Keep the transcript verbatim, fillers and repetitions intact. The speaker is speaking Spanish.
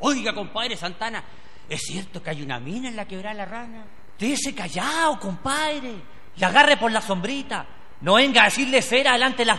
Oiga, compadre Santana, ¿es cierto que hay una mina en la Quebrada La Rana? Déjese callado, compadre, y agarre por la sombrita. No venga a decirle cera delante de las